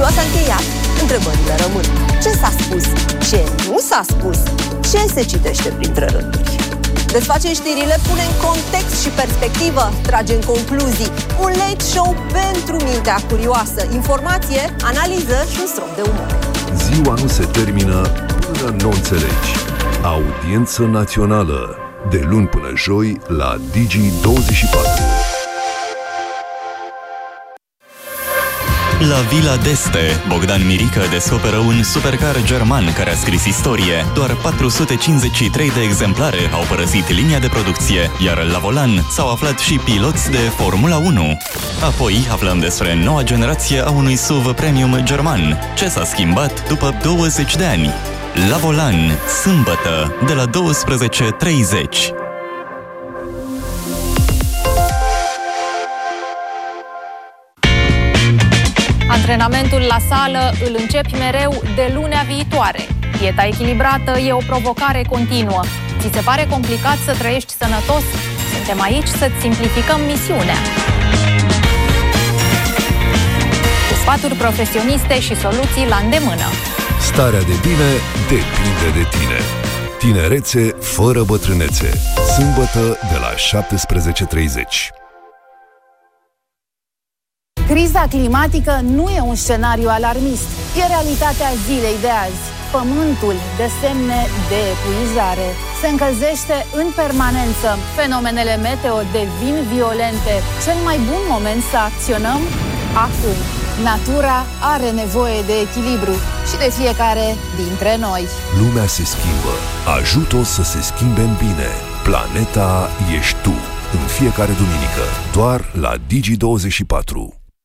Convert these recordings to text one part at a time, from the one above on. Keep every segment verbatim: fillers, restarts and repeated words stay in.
Ziua s-a încheiat, întrebările rămân. Ce s-a spus? Ce nu s-a spus? Ce se citește printre rânduri? Desfacem știrile, punem context și perspectivă, tragem concluzii. Un late show pentru mintea curioasă. Informație, analiză și un strop de umor. Ziua nu se termină până nu înțelegi. Audiență națională. De luni până joi la Digi douăzeci și patru. La Villa d'Este, Bogdan Mirică descoperă un supercar german care a scris istorie. Doar patru sute cincizeci și trei de exemplare au părăsit linia de producție, iar la volan s-au aflat și piloți de Formula unu. Apoi aflăm despre noua generație a unui S U V premium german. Ce s-a schimbat după douăzeci de ani? La volan, sâmbătă, de la douăsprezece treizeci. Antrenamentul la sală îl începi mereu de lunea viitoare. Dieta echilibrată e o provocare continuă. Ți se pare complicat să trăiești sănătos? Suntem aici să-ți simplificăm misiunea. Cu sfaturi profesioniste și soluții la îndemână. Starea de bine depinde de tine. Tinerețe fără bătrânețe. Sâmbătă de la șaptesprezece treizeci. Criza climatică nu e un scenariu alarmist. E realitatea zilei de azi. Pământul dă semne de epuizare. Se încălzește în permanență. Fenomenele meteo devin violente. Cel mai bun moment să acționăm? Acum. Natura are nevoie de echilibru și de fiecare dintre noi. Lumea se schimbă. Ajută-o să se schimbe în bine. Planeta ești tu. În fiecare duminică. Doar la Digi douăzeci și patru.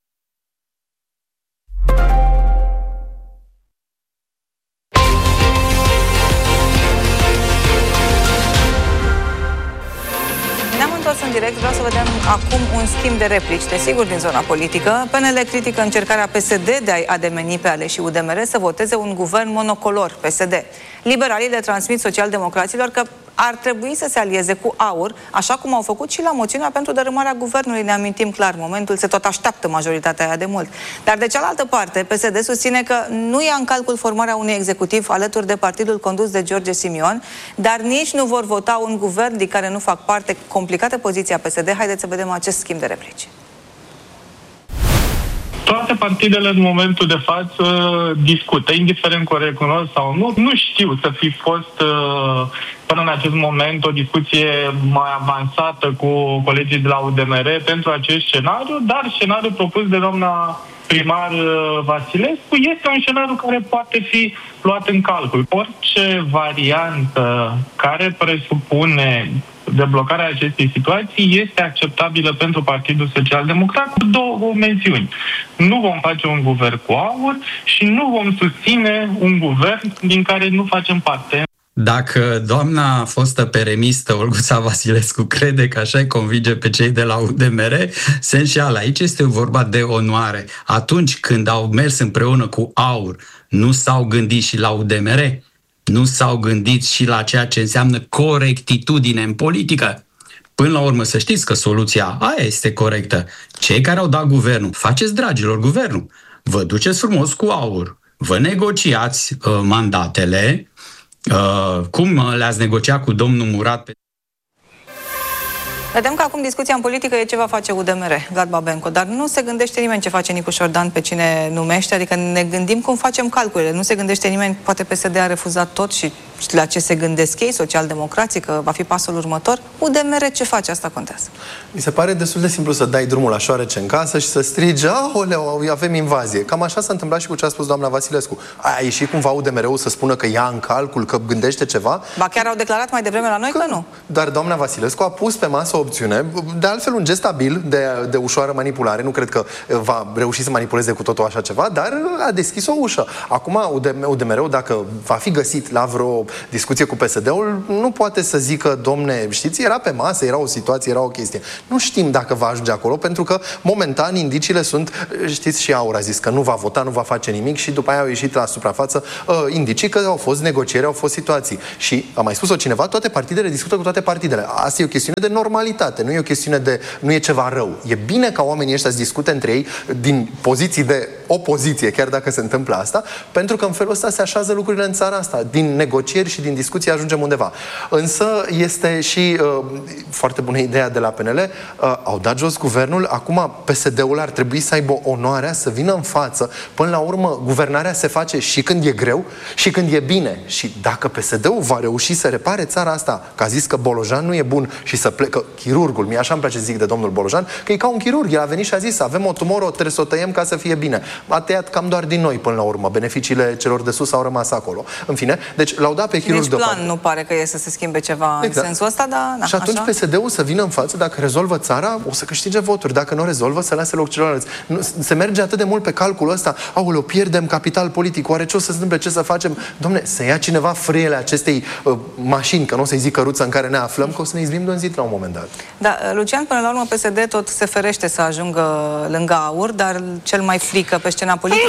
În direct, vreau să vedem acum un schimb de replici, desigur, din zona politică. P N L critică încercarea P S D de a-i ademeni pe aleșii U D M R să voteze un guvern monocolor, P S D. Liberalii le transmit socialdemocraților că ar trebui să se alieze cu AUR, așa cum au făcut și la moțiunea pentru dărâmarea guvernului. Ne amintim clar, momentul se tot așteaptă majoritatea aia de mult. Dar de cealaltă parte, P S D susține că nu ia în calcul formarea unui executiv alături de partidul condus de George Simion, dar nici nu vor vota un guvern din care nu fac parte. Complicată poziția P S D. Haideți să vedem acest schimb de replici. Toate partidele în momentul de față discută, indiferent că o recunosc sau nu. Nu știu să fi fost până în acest moment o discuție mai avansată cu colegii de la U D M R pentru acest scenariu, dar scenariul propus de doamna primar Vasilescu este un scenariu care poate fi luat în calcul. Orice variantă care presupune deblocarea acestei situații este acceptabilă pentru Partidul Social-Democrat cu două mențiuni. Nu vom face un guvern cu AUR și nu vom susține un guvern din care nu facem parte. Dacă doamna fostă peremistă Olguța Vasilescu crede că așa îi convinge pe cei de la U D M R, se înșeală. Aici este vorba de onoare. Atunci când au mers împreună cu AUR, nu s-au gândit și la U D M R? Nu s-au gândit și la ceea ce înseamnă corectitudine în politică? Până la urmă, să știți că soluția aia este corectă. Cei care au dat guvernul, faceți, dragilor, guvernul. Vă duceți frumos cu AUR. Vă negociați uh, mandatele, uh, cum le-ați negociat cu domnul Murat pe... Vedem că acum discuția în politică e ce va face U D M R, Vlad Babenco, dar nu se gândește nimeni ce face Nicu Șordan pe cine numește, adică ne gândim cum facem calculele. Nu se gândește nimeni, poate P S D a refuzat tot și la ce se gândesc ei, socialdemocrații, că va fi pasul următor. U D M R ce face? Asta contează. Mi se pare destul de simplu să dai drumul la șoarece în casă și să strigi, aoleu, avem invazie. Cam așa s-a întâmplat și cu ce a spus doamna Vasilescu. A ieșit cumva U D M R-ul să spună că ia în calcul, că gândește ceva? Ba chiar au declarat mai devreme la noi că, că nu. Dar doamna Vasilescu a pus pe masă o opțiune, de altfel un gest stabil, de, de ușoară manipulare. Nu cred că va reuși să manipuleze cu totul așa ceva, dar a deschis o ușă. Acum U D M R-ul, dacă va fi găsit la vreo discuție cu P S D-ul, nu poate să zică, domne, știți, era pe masă, era o situație, era o chestie. Nu știm dacă va ajunge acolo, pentru că momentan indiciile sunt, știți, și AUR a zis că nu va vota, nu va face nimic și după aia au ieșit la suprafață uh, indicii că au fost negocieri, au fost situații. Și a mai spus-o cineva, toate partidele discută cu toate partidele. Asta e o chestiune de normalitate, nu e o chestiune de, nu e ceva rău. E bine ca oamenii ăștia să discute între ei din poziții de opoziție, chiar dacă se întâmplă asta, pentru că în felul ăsta se așează lucrurile în țara asta. Din negocieri și din discuții ajungem undeva. Însă este și uh, foarte bună ideea de la P N L. Uh, au dat jos guvernul, acum P S D-ul ar trebui să aibă onoarea să vină în față. Până la urmă, guvernarea se face și când e greu și când e bine. Și dacă P S D-ul va reuși să repare țara asta, că a zis că Bolojan nu e bun și să plecă chirurgul, mie așa îmi place să zic de domnul Bolojan, că e ca un chirurg, el a venit și a zis, avem o tumoră, trebuie să o tăiem ca să fie bine. A tăiat cam doar din noi până la urmă, beneficiile celor de sus au rămas acolo. În fine, deci l-au dat pe chirurg deci plan deoparte. Nu pare că e să se schimbe ceva exact. În sensul ăsta, dar na, și atunci așa? P S D-ul să vină în față, dacă rezolvă țara, o să câștige voturi, dacă nu rezolvă, să lase loc celorlalți. Nu, se merge atât de mult pe calculul ăsta, aoleu, pierdem capital politic, oare ce o să se întâmple, ce să facem? Dom'le, să ia cineva frâiele acestei uh, mașini, că nu o să-i zic căruța în care ne aflăm, că o să ne izbim de un zid la un moment dat. Da, Lucian, până la urmă P S D tot se ferește să ajungă lângă AUR, dar cel mai frică pe scena politică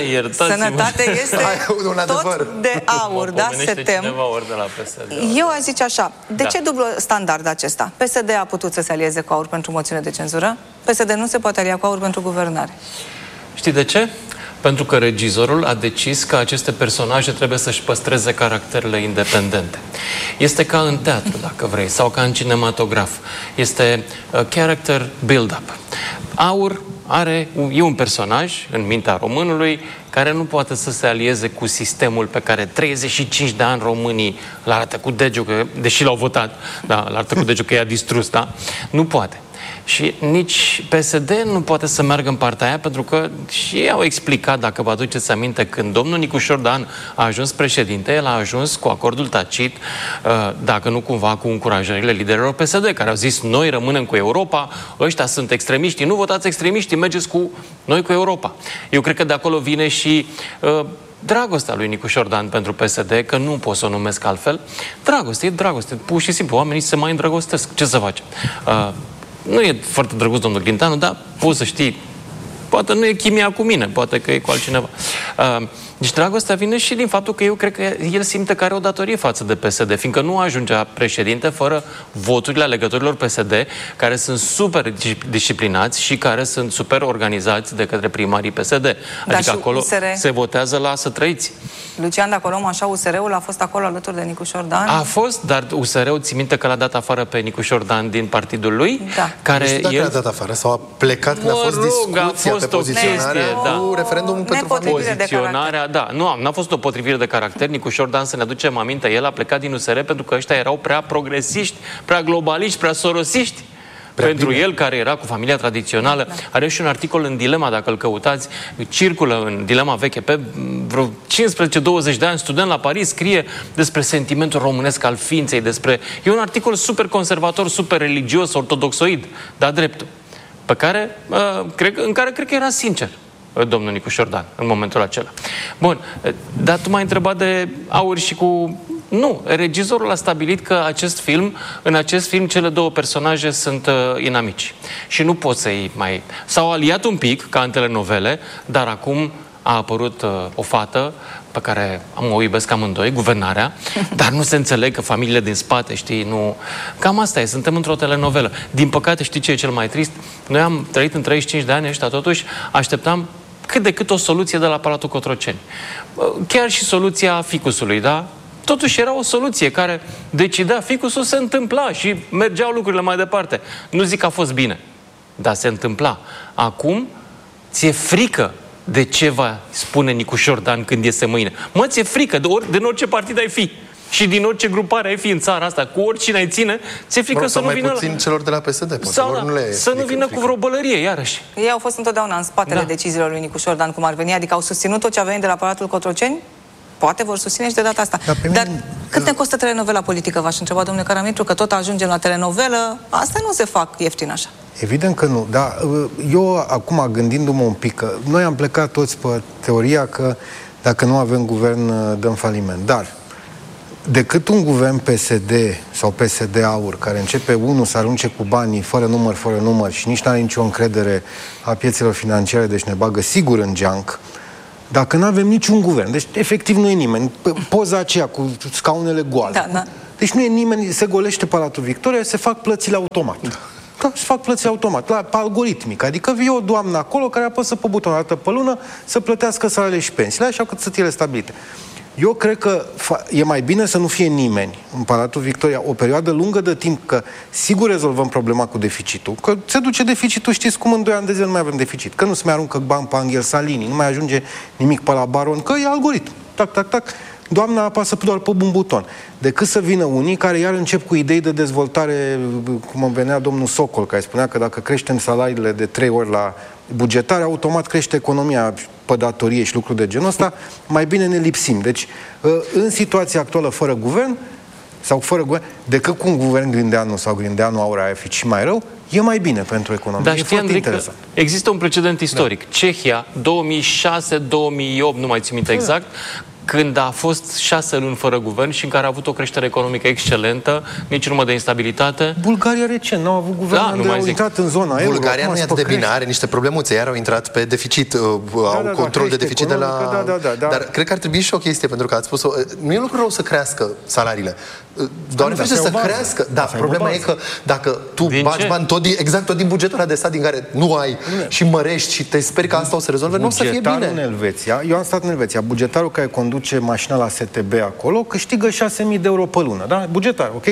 sănătate este tot de AUR, da? Se tem. De la P S D. Eu aș zice așa, de da. ce dublu standard acesta? P S D a putut să se alieze cu AUR pentru moțiune de cenzură? P S D nu se poate alia cu AUR pentru guvernare. Știi de ce? Pentru că regizorul a decis că aceste personaje trebuie să-și păstreze caracterele independente. Este ca în teatru, dacă vrei, sau ca în cinematograf. Este uh, character build-up. AUR are, e un personaj în mintea românului care nu poate să se alieze cu sistemul pe care treizeci și cinci de ani românii l-arată cu degetul, deși l-au votat, da, l-arată cu degetul că i-a distrus, da? Nu poate. Și nici P S D nu poate să meargă în partea aia, pentru că și ei au explicat, dacă vă aduceți aminte, când domnul Nicușor Dan a ajuns președinte, el a ajuns cu acordul tacit, dacă nu cumva cu încurajările liderilor P S D, care au zis, noi rămânem cu Europa, ăștia sunt extremiștii, nu votați extremiștii, mergeți cu noi cu Europa. Eu cred că de acolo vine și uh, dragostea lui Nicușor Dan pentru P S D, că nu pot să o numesc altfel. Dragoste, e dragoste, pur și simplu, oamenii se mai îndrăgostesc. Ce să facem? Uh, Nu e foarte drăguț domnul Grintanu, dar poți să știi, poate nu e chimia cu mine, poate că e cu altcineva. Uh, deci dragostea vine și din faptul că eu cred că el simte că are o datorie față de P S D, fiindcă nu ajungea președinte fără voturile alegătorilor P S D, care sunt super disciplinați și care sunt super organizați de către primarii P S D. Adică acolo U S R... se votează la să trăiți. Lucian, dacă o luăm așa, U S R-ul a fost acolo alături de Nicușor Dan? A fost, dar U S R-ul, ții minte că l-a dat afară pe Nicușor Dan din partidul lui? Da. Care nu știu dacă el... l-a dat afară sau a plecat când a fost discuția pe poziționarea cu da. referendumul pentru familie. Poziționarea, da. Nu, n-a fost o potrivire de caracter. Nicușor Dan, să ne aducem aminte, el a plecat din U S R pentru că ăștia erau prea progresiști, prea globaliști, prea sorosiști. Prea pentru bine. El, care era cu familia tradițională, da. Are și un articol în Dilema, dacă îl căutați, circulă în Dilema veche, pe vreo cincisprezece douăzeci de ani, student la Paris, scrie despre sentimentul românesc al ființei, despre... E un articol super conservator, super religios, ortodoxoid, dar dreptul, pe care, uh, cred, în care cred că era sincer domnul Nicușor Dan, în momentul acela. Bun, dar tu m-ai întrebat de AUR și cu... Nu, regizorul a stabilit că acest film, în acest film, cele două personaje sunt uh, inamici. Și nu pot să-i mai... S-au aliat un pic, ca în telenovele, dar acum a apărut uh, o fată pe care am o iubesc amândoi, guvernarea, dar nu se înțeleg că familiile din spate, știi, nu... Cam asta e, suntem într-o telenovelă. Din păcate, știi ce e cel mai trist? Noi am trăit în treizeci și cinci de ani ăștia, totuși așteptam cât de cât o soluție de la Palatul Cotroceni. Chiar și soluția ficusului, da? Totuși era o soluție care decidea, ficusul se întâmpla și mergeau lucrurile mai departe. Nu zic că a fost bine, dar se întâmpla. Acum ți-e frică de ce va spune Nicușor Dan când iese mâine. Mă, ți-e frică de ori, din orice partid ai fi. Și din orice grupare ai fi în țara asta, cu oricine ai ține, ți-e frică Bă, să nu vină... mai puțin la... celor de la P S D, poate. Sau, da, nu le să nu vină frică. Cu vreo bălărie, iarăși. Ei au fost întotdeauna în spatele da. deciziilor lui Nicușor Dan, cum ar veni, adică au susținut tot ce a venit de la Palatul Cotroceni. Poate vor susține și de data asta. Dar, Dar mine... cât ne costă telenovela politică, v-aș întreba, domnule Caramitru, că tot ajungem la telenovelă, astea nu se fac ieftin așa. Evident că nu, dar eu acum, gândindu-mă un pic, că noi am plecat toți pe teoria că dacă nu avem guvern, dăm faliment. Dar decât un guvern P S D sau P S D-AUR, care începe unul să arunce cu banii fără număr, fără număr și nici n-are nicio încredere a piețelor financiare, deci ne bagă sigur în geanc, dacă nu avem niciun guvern, deci efectiv nu e nimeni, poza aceea cu scaunele goale. Da, da. Deci nu e nimeni, se golește Palatul Victoria, se fac plățile automat. Da. Da, și fac plăți automat, la algoritmic. Adică vine o doamnă acolo care apăsă pe buton o dată pe lună să plătească salariile și pensiile, așa cât să fie stabilite. Eu cred că e mai bine să nu fie nimeni în Palatul Victoria o perioadă lungă de timp, că sigur rezolvăm problema cu deficitul, că se duce deficitul, știți cum în doi ani de zile nu mai avem deficit, că nu se mai aruncă bani pe Angel Salini, nu mai ajunge nimic pe la baron, că e algoritm. Tac, tac, tac. Doamna apasă doar pe un buton. Decât să vină unii care iar încep cu idei de dezvoltare, cum îmi venea domnul Socol, care spunea că dacă creștem salariile de trei ori la bugetare, automat crește economia pe datorie și lucruri de genul ăsta, mai bine ne lipsim. Deci, în situația actuală, fără guvern, sau fără guvern, decât cu un guvern Grindeanu sau Grindeanu Aura aia fi și mai rău, e mai bine pentru economie. Dar e știi, Andrei, că există un precedent istoric. Da. Cehia, două mii șase două mii opt, nu mai țin minte exact, când a fost șase luni fără guvern și în care a avut o creștere economică excelentă, nici urmă de instabilitate. Bulgaria recent, n-au avut guvern, da, au intrat în zona euro. Bulgaria nu e atât de bine, are niște problemuțe, iar au intrat pe deficit, da, au da, control da, de deficit de la... Da, da, da, da. Dar cred că ar trebui și o chestie, pentru că ați spus-o, nu e lucru rău să crească salariile, doar nu să crească. Da, problema e că dacă tu din bagi ce? bani tot din, exact tot din bugetul ăla de stat din care nu ai bine. și mărești și te speri că asta o să rezolve, nu o să fie bine. În Elveția, eu am stat în Elveția, bugetarul care conduce mașina la S T B acolo, câștigă șase mii de euro pe lună, da? Bugetar, ok?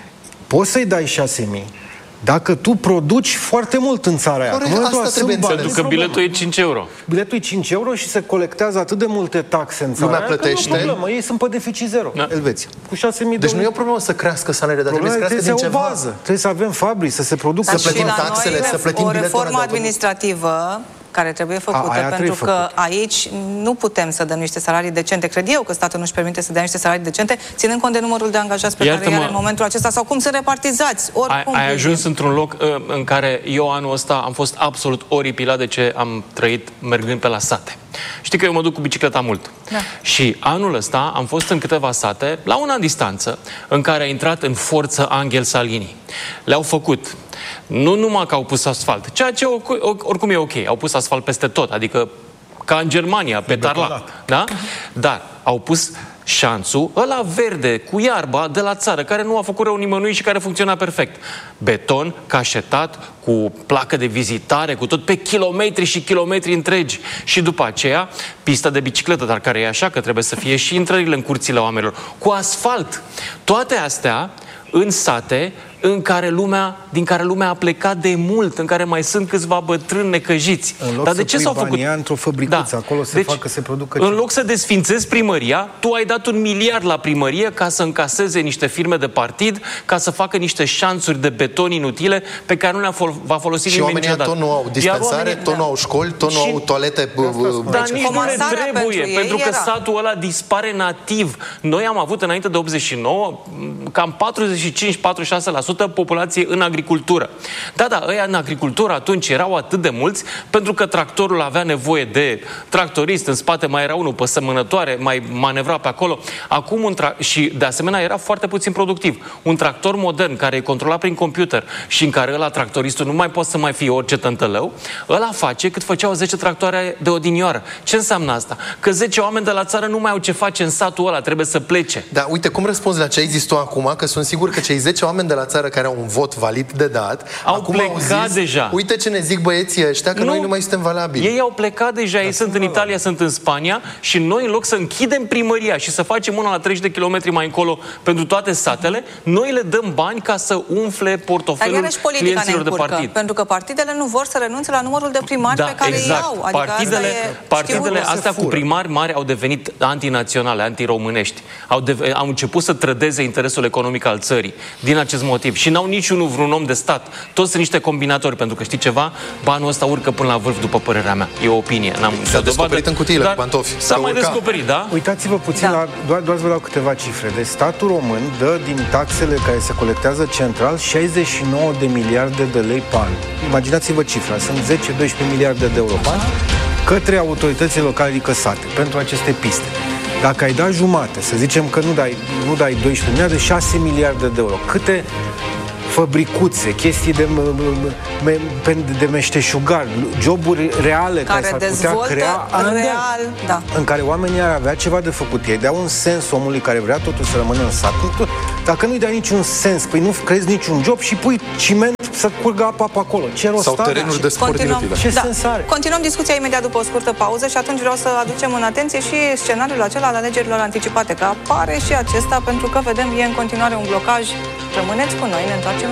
Poți să-i dai șase mii dacă tu produci foarte mult în țara aia. Corect, asta trebuie înțeles. Pentru că biletul e cinci euro. Biletul e cinci euro și se colectează atât de multe taxe în țara Lumea aia, plătește. că nu e problemă. Ei sunt pe deficit zero. Da. Elveția. Cu șase mii de Deci nu e o problemă să crească salariile, dar trebuie să crească din ceva. Bază. Trebuie să avem fabrici, să se producă. Să plătim taxele, să plătim o reformă administrativă care trebuie făcută, a, pentru că făcut. aici nu putem să dăm niște salarii decente. Cred eu că statul nu-și permite să dea niște salarii decente, ținând cont de numărul de angajați pe Iartă-mă, care are în momentul acesta sau cum sunt repartizați. Oricum, ai, ai ajuns într-un loc uh, în care eu anul ăsta am fost absolut oripilat de ce am trăit mergând pe la sate. Știi că eu mă duc cu bicicleta mult. Da. Și anul ăsta am fost în câteva sate, la un an distanță, în care a intrat în forță Angel Salini. Le-au făcut. Nu numai că au pus asfalt, ceea ce oricum e ok, au pus asfalt peste tot, adică ca în Germania, pe tarlac, da? Dar au pus șanțul ăla verde, cu iarba de la țară, care nu a făcut rău nimănui și care funcționa perfect. Beton, cașetat, cu placă de vizitare, cu tot pe kilometri și kilometri întregi. Și după aceea, pista de bicicletă, dar care e așa că trebuie să fie și intrările în curțile oamenilor, cu asfalt. Toate astea în sate în care lumea, din care lumea a plecat de mult, în care mai sunt câțiva bătrâni necăjiți. În loc Dar să de ce s-au făcut? într-o fabricuță, da. Acolo se deci, facă, se producă în ceva. loc să desfințezi primăria, tu ai dat un miliard la primărie ca să încaseze niște firme de partid, ca să facă niște șanțuri de beton inutile pe care nu le va folosi și nimeni niciodată. Și oamenii tot nu au dispensare, oamenii, tot nu au școli, tot nu au toalete. Dar nici nu le trebuie, pentru, pentru că era. satul ăla dispare nativ. Noi am avut înainte de optzeci și nouă cam patruzeci și cinci - patruzeci și șase la sută populație în agricultură. Da, da, ăia în agricultură atunci erau atât de mulți pentru că tractorul avea nevoie de tractorist, în spate mai era unul pe sămănătoare, mai manevra pe acolo. Acum un tra- și de asemenea era foarte puțin productiv. Un tractor modern care e controlat prin computer și în care ăla tractoristul nu mai poate să mai fie orice tântălău, ăla face cât făceau zece tractoare de odinioară. Ce înseamnă asta? Că zece oameni de la țară nu mai au ce face în satul ăla, trebuie să plece. Da, uite, cum răspunzi la ce există acum, că sunt sigur că cei zece oameni de la țară care au un vot valid de dat, au acum plecat au zis, deja. Uite ce ne zic băieții ăștia, că nu, noi nu mai suntem valabili. Ei au plecat deja, da, ei sunt în Italia, sunt în Spania și noi, în loc să închidem primăria și să facem una la treizeci de kilometri mai încolo pentru toate satele, noi le dăm bani ca să umfle portofelul clienților de partid. Pentru că partidele nu vor să renunțe la numărul de primari da, pe care exact. îi au. Adică partidele asta partidele astea cu primari mari au devenit antinaționale, antiromânești. Au, de, au început să trădeze interesul economic al țării din acest motiv. Și n-au niciunul vreun om de stat. Toți sunt niște combinatori, pentru că știi ceva? Banul ăsta urcă până la vârf, după părerea mea. E o opinie. N-am S-a descoperit în cutiile cu pantofi. S-a mai urca. descoperit, da? Uitați-vă puțin, da. la, doar, doar să vă dau câteva cifre. Deci statul român dă din taxele care se colectează central șaizeci și nouă de miliarde de lei pe an. Imaginați-vă cifra, sunt zece - doisprezece miliarde de euro pe an către autoritățile locale, adică sate, pentru aceste piste. Dacă ai dat jumate, să zicem că nu dai, nu dai doisprezece miliarde, șase miliarde de euro. Câte fabricuțe, chestii de, de, de meșteșugar, joburi reale care, care s-ar putea crea real, da. în care oamenii ar avea ceva de făcut. Ei dau un sens omului care vrea totul să rămână în sat. Dacă nu-i dai niciun sens, păi nu crezi niciun job și pui ciment să curgă apa pe acolo. Ce rost Sau are? terenuri de sport inutile. Ce da. sens are? Continuăm discuția imediat după o scurtă pauză și atunci vreau să aducem în atenție și scenariul acela al alegerilor anticipate, că apare și acesta pentru că vedem e în continuare un blocaj. Rămâneți cu noi, ne întoarcem.